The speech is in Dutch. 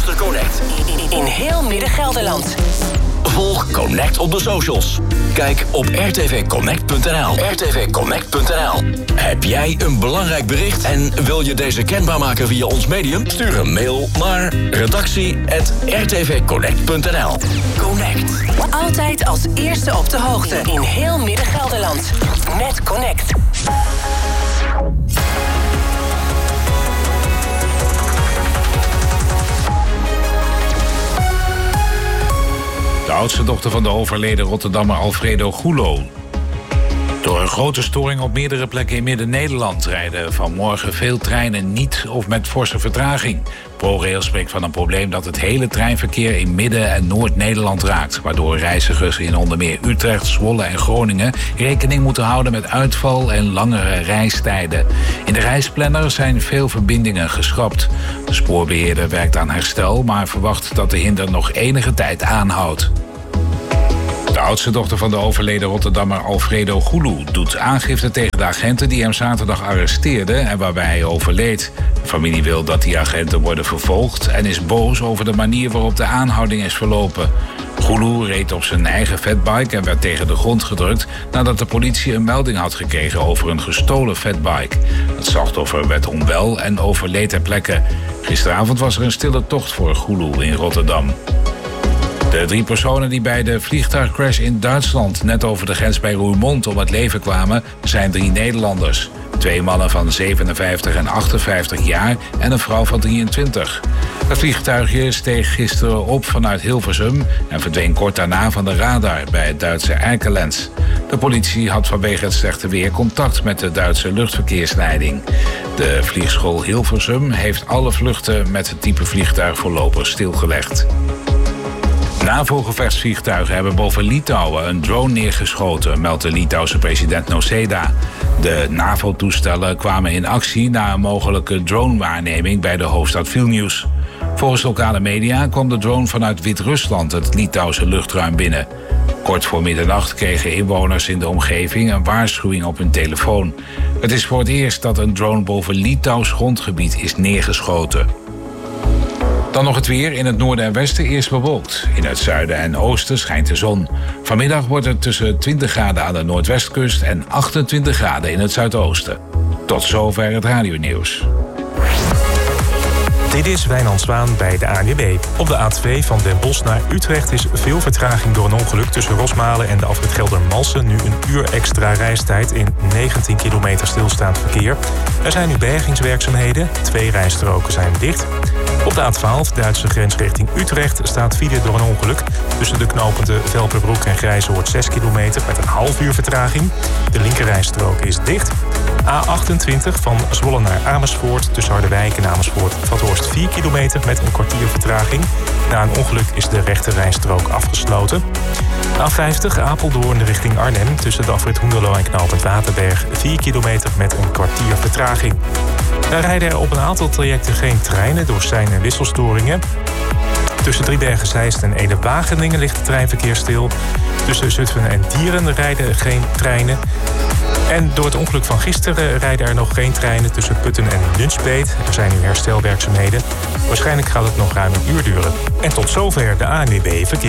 Luister Connect in heel Midden-Gelderland. Volg Connect op de socials. Kijk op rtvconnect.nl. rtvconnect.nl. Heb jij een belangrijk bericht en wil je deze kenbaar maken via ons medium? Stuur een mail naar redactie@rtvconnect.nl. Connect. Altijd als eerste op de hoogte in heel Midden-Gelderland. Met Connect. De oudste dochter van de overleden Rotterdammer Alfredo Gulo. Door een grote storing op meerdere plekken in Midden-Nederland rijden vanmorgen veel treinen niet of met forse vertraging. ProRail spreekt van een probleem dat het hele treinverkeer in Midden- en Noord-Nederland raakt, waardoor reizigers in onder meer Utrecht, Zwolle en Groningen rekening moeten houden met uitval en langere reistijden. In de reisplanner zijn veel verbindingen geschrapt. De spoorbeheerder werkt aan herstel, maar verwacht dat de hinder nog enige tijd aanhoudt. De oudste dochter van de overleden Rotterdammer Alfredo Gulo doet aangifte tegen de agenten die hem zaterdag arresteerden en waarbij hij overleed. De familie wil dat die agenten worden vervolgd en is boos over de manier waarop de aanhouding is verlopen. Gulo reed op zijn eigen fatbike en werd tegen de grond gedrukt nadat de politie een melding had gekregen over een gestolen fatbike. Het slachtoffer werd onwel en overleed ter plekke. Gisteravond was er een stille tocht voor Gulo in Rotterdam. De 3 personen die bij de vliegtuigcrash in Duitsland net over de grens bij Roermond om het leven kwamen, zijn 3 Nederlanders. 2 mannen van 57 en 58 jaar en een vrouw van 23. Het vliegtuigje steeg gisteren op vanuit Hilversum en verdween kort daarna van de radar bij het Duitse Erkelenz. De politie had vanwege het slechte weer contact met de Duitse luchtverkeersleiding. De vliegschool Hilversum heeft alle vluchten met het type vliegtuig voorlopig stilgelegd. NAVO-gevechtsvliegtuigen hebben boven Litouwen een drone neergeschoten, meldt de Litouwse president Nausėda. De NAVO-toestellen kwamen in actie na een mogelijke dronewaarneming bij de hoofdstad Vilnius. Volgens lokale media kwam de drone vanuit Wit-Rusland het Litouwse luchtruim binnen. Kort voor middernacht kregen inwoners in de omgeving een waarschuwing op hun telefoon. Het is voor het eerst dat een drone boven Litouws grondgebied is neergeschoten. Dan nog het weer. In het noorden en westen eerst bewolkt. In het zuiden en oosten schijnt de zon. Vanmiddag wordt het tussen 20 graden aan de noordwestkust en 28 graden in het zuidoosten. Tot zover het radionieuws. Dit is Wijnand Zwaan bij de ANWB. Op de A2 van Den Bosch naar Utrecht is veel vertraging door een ongeluk tussen Rosmalen en de afrit Geldermalsen. Nu een uur extra reistijd in 19 kilometer stilstaand verkeer. Er zijn nu bergingswerkzaamheden. 2 rijstroken zijn dicht. Op de A12, Duitse grens richting Utrecht, staat file door een ongeluk. Tussen de knoppunten Velperbroek en Grijzoord 6 kilometer met een half uur vertraging. De linkerrijstrook is dicht. A28 van Zwolle naar Amersfoort tussen Harderwijk en Amersfoort-Vathorst 4 kilometer met een kwartier vertraging. Na een ongeluk is de rechterrijstrook afgesloten. A50 Apeldoorn richting Arnhem tussen de afrit Hoenderloo en knooppunt Waterberg 4 kilometer met een kwartier vertraging. Daar rijden er op een aantal trajecten geen treinen door sein- en wisselstoringen. Tussen Driebergen-Zeist en Ede-Wageningen ligt het treinverkeer stil. Tussen Zutphen en Dieren rijden geen treinen. En door het ongeluk van gisteren rijden er nog geen treinen tussen Putten en Nunspeet. Er zijn nu herstelwerkzaamheden. Waarschijnlijk gaat het nog ruim een uur duren. En tot zover de ANWB Verkeer.